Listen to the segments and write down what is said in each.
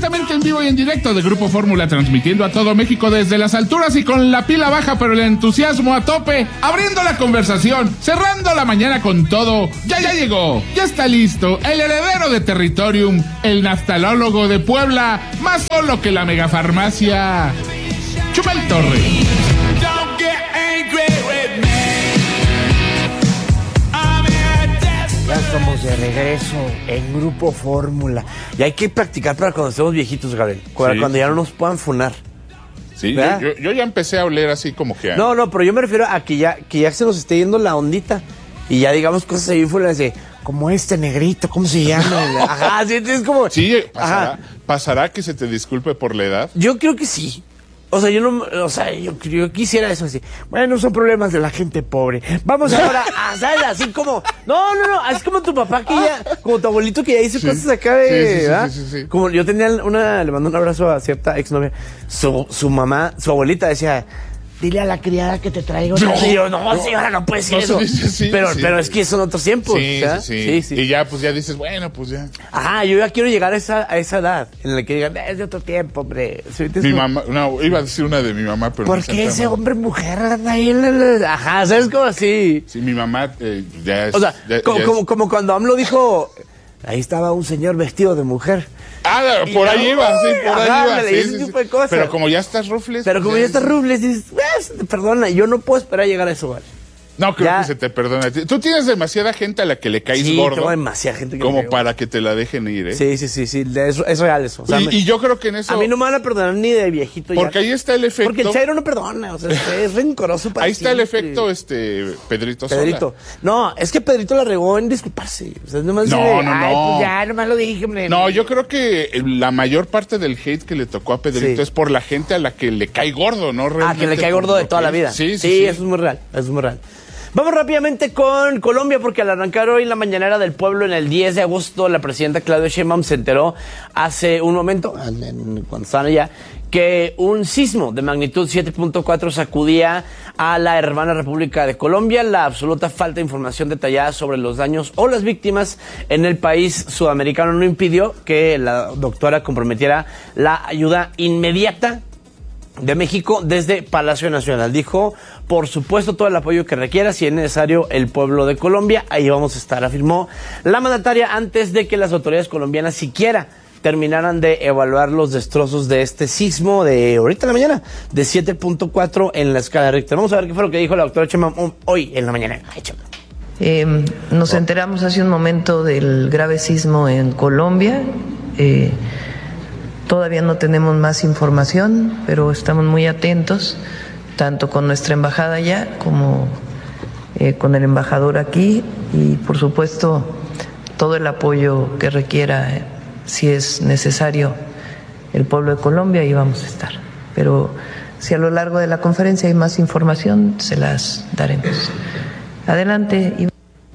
Completamente en vivo y en directo de Grupo Fórmula, transmitiendo a todo México desde las alturas y con la pila baja pero el entusiasmo a tope, abriendo la conversación, cerrando la mañana con todo. Ya llegó, ya está listo, el heredero de Territorium, el naftalólogo de Puebla, más solo que la megafarmacia, Chumel Torres. Ya estamos de regreso en Grupo Fórmula. Y hay que practicar para cuando estemos viejitos, Gabriel. Cuando ya no nos puedan funar. Sí, yo ya empecé a oler así como que... No, pero yo me refiero a que ya se nos esté yendo la ondita. Y ya digamos cosas ahí fuera de... Como este negrito, ¿cómo se llama? Ajá, sí, es como... Sí, ¿pasará que se te disculpe por la edad? Yo creo que sí. O sea, yo quisiera eso así. Bueno, son problemas de la gente pobre. Vamos ahora a, ¿sabes? Así como... No, es como tu papá que ya... Como tu abuelito que ya hizo cosas acá de... Sí. Como yo tenía le mandó un abrazo a cierta exnovia. Su mamá, su abuelita decía... Dile a la criada que te traigo. No, señora, no puede decir eso. Pero es que son otros tiempos. Sí. Y ya, pues ya dices, bueno, pues ya. Ajá, yo ya quiero llegar a esa edad en la que digan, es de otro tiempo, hombre. Mi mamá, iba a decir una de mi mamá, pero... ¿Por qué ese hombre-mujer anda ahí? Ajá, ¿sabes cómo así? Sí, mi mamá ya es... O sea, como cuando AMLO dijo, ahí estaba un señor vestido de mujer. Por ahí iba, sí. Ese tipo de cosas. Pero como ya estás rufles... dices, perdona, yo no puedo esperar a llegar a eso, ¿vale? No creo que se te perdone. Tú tienes demasiada gente a la que le caes gordo. Tengo demasiada gente que como para que te la dejen ir, ¿eh? Sí. Es real eso. O sea, y yo creo que en eso... A mí no me van a perdonar ni de viejito. Porque ahí está el efecto... Porque el Chairo no perdona, o sea, es rencoroso para ahí está el efecto, Pedrito Sola. No, es que Pedrito la regó en disculparse. O sea, nomás no. Pues ya, nomás lo dije, hombre. No, yo creo que la mayor parte del hate que le tocó a Pedrito es por la gente a la que le cae gordo, ¿no? Que le cae gordo de toda la vida. Sí, eso es muy real, Vamos rápidamente con Colombia, porque al arrancar hoy la mañanera del pueblo en el 10 de agosto, la presidenta Claudia Sheinbaum se enteró hace un momento, cuando estaban allá, que un sismo de magnitud 7.4 sacudía a la hermana República de Colombia. La absoluta falta de información detallada sobre los daños o las víctimas en el país sudamericano no impidió que la doctora comprometiera la ayuda inmediata de México desde Palacio Nacional. Dijo, por supuesto, todo el apoyo que requiera, si es necesario, el pueblo de Colombia, ahí vamos a estar, afirmó la mandataria antes de que las autoridades colombianas siquiera terminaran de evaluar los destrozos de este sismo de ahorita en la mañana, de 7.4 en la escala Richter. Vamos a ver qué fue lo que dijo la doctora Sheinbaum hoy en la mañana. Nos enteramos hace un momento del grave sismo en Colombia. Todavía no tenemos más información, pero estamos muy atentos, tanto con nuestra embajada allá como con el embajador aquí, y por supuesto todo el apoyo que requiera, si es necesario, el pueblo de Colombia, ahí vamos a estar. Pero si a lo largo de la conferencia hay más información, se las daremos. Adelante.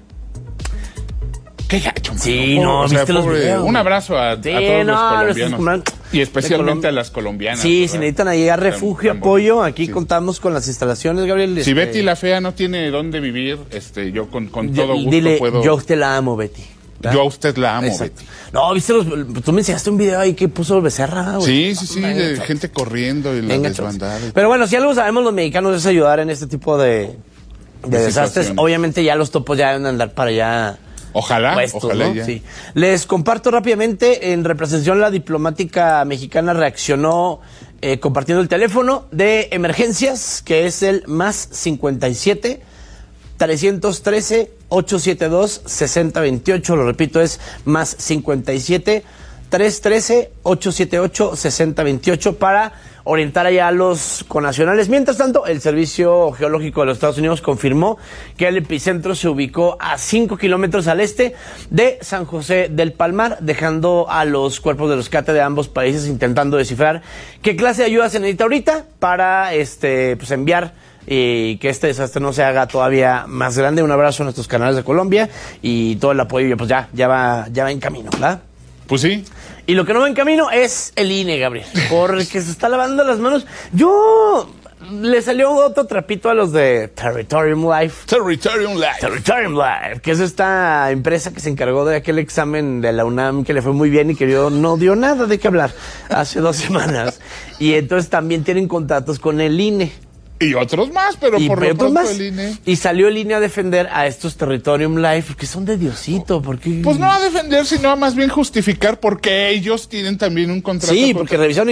Qué gacho, mano. Sí, ¿viste los videos? Un abrazo a todos los colombianos. Y especialmente a las colombianas. Sí, ¿verdad? Si necesitan ahí refugio, apoyo, aquí contamos con las instalaciones, Gabriel. Si Betty la fea no tiene dónde vivir, yo con todo gusto dile, puedo... yo a usted la amo, Betty. Yo a usted la amo, Exacto. Betty. No, viste tú me enseñaste un video ahí que puso Becerra, güey. Sí, de gente corriendo y la desbandada. Pero bueno, si algo sabemos los mexicanos es ayudar en este tipo de desastres. Obviamente ya los topos ya deben andar para allá. Ojalá, ¿no? ya. Sí. Les comparto rápidamente, en representación la diplomática mexicana reaccionó compartiendo el teléfono de emergencias, que es el +57 313 872 6028. Lo repito, es +57 313 878 6028 para orientar allá a los connacionales. Mientras tanto, el Servicio Geológico de los Estados Unidos confirmó que el epicentro se ubicó a 5 kilómetros al este de San José del Palmar, dejando a los cuerpos de rescate de ambos países intentando descifrar qué clase de ayuda se necesita ahorita para enviar y que este desastre no se haga todavía más grande. Un abrazo a nuestros canales de Colombia y todo el apoyo, pues ya va en camino, ¿verdad? Pues sí. Y lo que no va en camino es el INE, Gabriel, porque se está lavando las manos. Yo le salió otro trapito a los de Territorium Life. Territorium Life, que es esta empresa que se encargó de aquel examen de la UNAM que le fue muy bien y que no dio nada de qué hablar hace 2 semanas. Y entonces también tienen contratos con el INE. Y otros más, pero por lo pronto el INE. Y salió el INE a defender a estos Territorium Life, que son de Diosito, porque... Pues no a defender, sino a más bien justificar porque ellos tienen también un contrato. Sí, porque revisaron